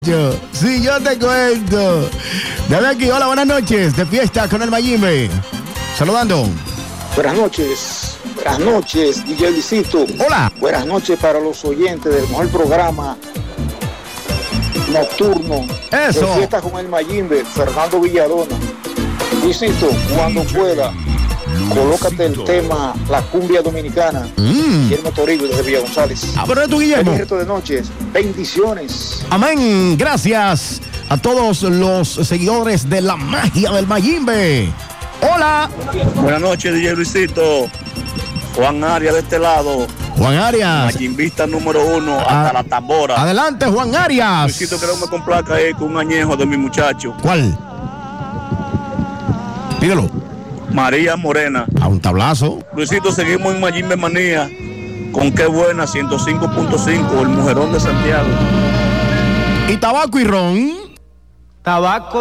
Sí, yo te cuento. Dame aquí, hola, buenas noches. De fiesta con el Mayimbe. Saludando. Buenas noches, DJ Luisito. Hola. Buenas noches para los oyentes del mejor programa nocturno. Eso. De fiesta con el Mayimbe, Fernando Villadona. Luisito, cuando pueda, colócate el tema La Cumbia Dominicana. Guillermo Toribio desde Villa González. Pero tú, Guillermo. Feliz resto de noches. Bendiciones. Amén. Gracias a todos los seguidores de la magia del Mayimbe. Hola. Buenas noches, DJ Luisito. Juan Arias de este lado. Juan Arias. Mayimbista número 1 hasta la tambora. Adelante, Juan Arias. Luisito, creo que me complaca ahí con un añejo de mi muchacho. ¿Cuál? Pídelo. María Morena. A un tablazo. Luisito, seguimos en Mayimbe Manía. Con qué buena, 105.5, el mujerón de Santiago. Y tabaco y ron. Tabaco